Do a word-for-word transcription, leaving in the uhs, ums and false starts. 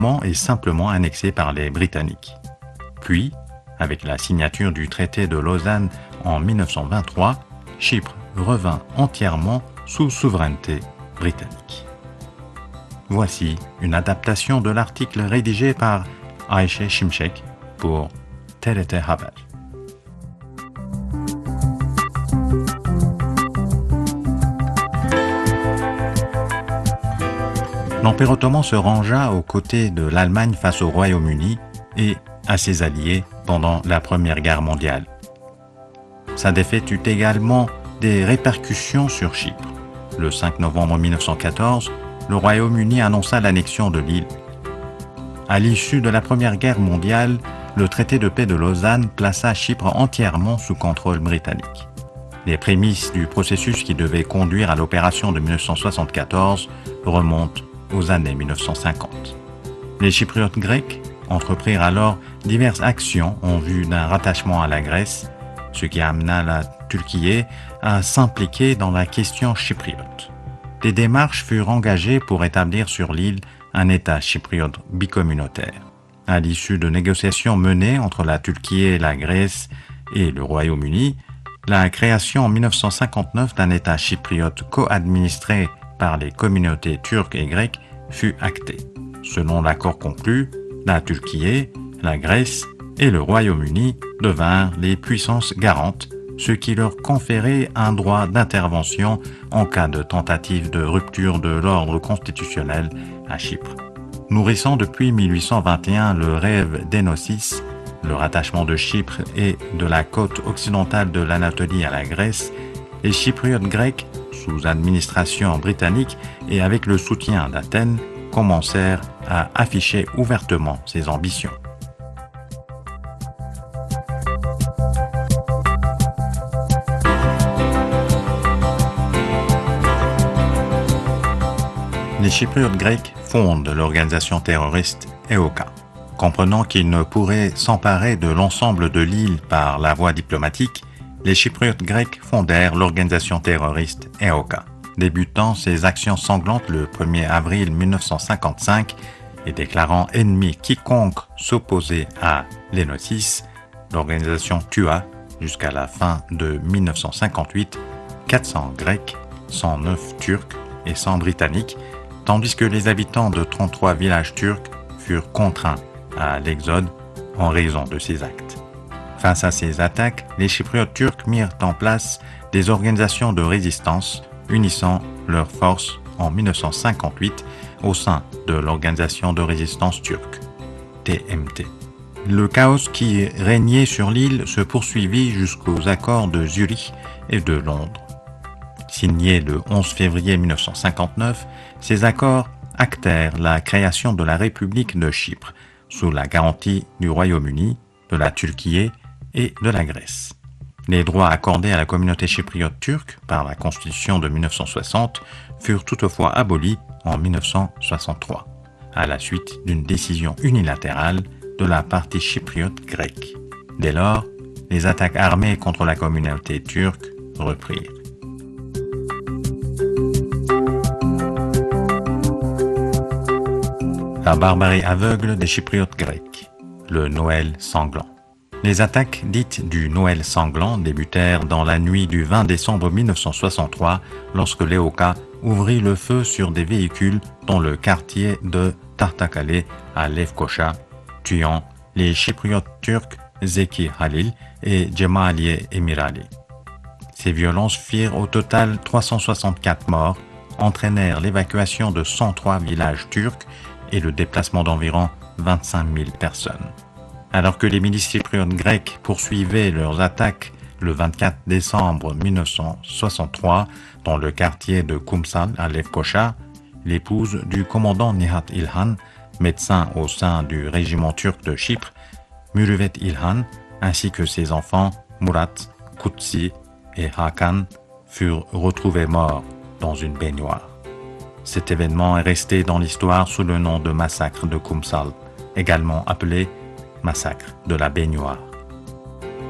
est simplement annexé par les Britanniques. Puis, avec la signature du traité de Lausanne en mille neuf cent vingt-trois, Chypre revint entièrement sous souveraineté britannique. Voici une adaptation de l'article rédigé par Ayşe Şimşek pour T R T Haber. L'Empire ottoman se rangea aux côtés de l'Allemagne face au Royaume-Uni et à ses alliés pendant la Première Guerre mondiale. Sa défaite eut également des répercussions sur Chypre. Le cinq novembre mille neuf cent quatorze, le Royaume-Uni annonça l'annexion de l'île. À l'issue de la Première Guerre mondiale, le traité de paix de Lausanne plaça Chypre entièrement sous contrôle britannique. Les prémices du processus qui devait conduire à l'opération de mille neuf cent soixante-quatorze remontent aux années mille neuf cent cinquante. Les Chypriotes grecs entreprirent alors diverses actions en vue d'un rattachement à la Grèce, ce qui amena la Turquie à s'impliquer dans la question chypriote. Des démarches furent engagées pour établir sur l'île un État chypriote bicommunautaire. À l'issue de négociations menées entre la Turquie, la Grèce et le Royaume-Uni, la création en mille neuf cent cinquante-neuf d'un État chypriote co-administré par les communautés turques et grecques fut actée. Selon l'accord conclu, la Turquie, la Grèce et le Royaume-Uni devinrent les puissances garantes, ce qui leur conférait un droit d'intervention en cas de tentative de rupture de l'ordre constitutionnel à Chypre. Nourrissant depuis mille huit cent vingt et un le rêve d'Énosis, le rattachement de Chypre et de la côte occidentale de l'Anatolie à la Grèce, les Chypriotes grecs, sous administration britannique et avec le soutien d'Athènes, commencèrent à afficher ouvertement ses ambitions. Les Chypriotes grecs fondent l'organisation terroriste E O K. Comprenant qu'ils ne pourraient s'emparer de l'ensemble de l'île par la voie diplomatique, les Chypriotes grecs fondèrent l'organisation terroriste E O K. Débutant ses actions sanglantes le premier avril mille neuf cent cinquante-cinq et déclarant ennemi quiconque s'opposait à l'Énosis, l'organisation tua, jusqu'à la fin de mille neuf cent cinquante-huit, quatre cents Grecs, cent neuf Turcs et cent Britanniques, tandis que les habitants de trente-trois villages turcs furent contraints à l'exode en raison de ces actes. Face à ces attaques, les Chypriotes turcs mirent en place des organisations de résistance unissant leurs forces en mille neuf cent cinquante-huit au sein de l'Organisation de résistance turque, T M T. Le chaos qui régnait sur l'île se poursuivit jusqu'aux accords de Zurich et de Londres. Signés le onze février mille neuf cent cinquante-neuf, ces accords actèrent la création de la République de Chypre, sous la garantie du Royaume-Uni, de la Turquie et de la Grèce. Les droits accordés à la communauté chypriote turque par la Constitution de mille neuf cent soixante furent toutefois abolis en mille neuf cent soixante-trois, à la suite d'une décision unilatérale de la partie chypriote grecque. Dès lors, les attaques armées contre la communauté turque reprirent. La barbarie aveugle des Chypriotes grecs, le Noël sanglant. Les attaques dites du Noël sanglant débutèrent dans la nuit du vingt décembre mille neuf cent soixante-trois lorsque l'E O K ouvrit le feu sur des véhicules dans le quartier de Tahtakale à Lefkoşa, tuant les Chypriotes turcs Zeki Halil et Cemaliye Emirali. Ces violences firent au total trois cent soixante-quatre morts, entraînèrent l'évacuation de cent trois villages turcs et le déplacement d'environ vingt-cinq mille personnes. Alors que les milices chypriotes grecques poursuivaient leurs attaques le vingt-quatre décembre mille neuf cent soixante-trois dans le quartier de Kumsal à Lefkoşa, l'épouse du commandant Nihat İlhan, médecin au sein du régiment turc de Chypre, Mürüvvet İlhan, ainsi que ses enfants Murat, Kutsi et Hakan furent retrouvés morts dans une baignoire. Cet événement est resté dans l'histoire sous le nom de massacre de Kumsal, également appelé massacre de la baignoire.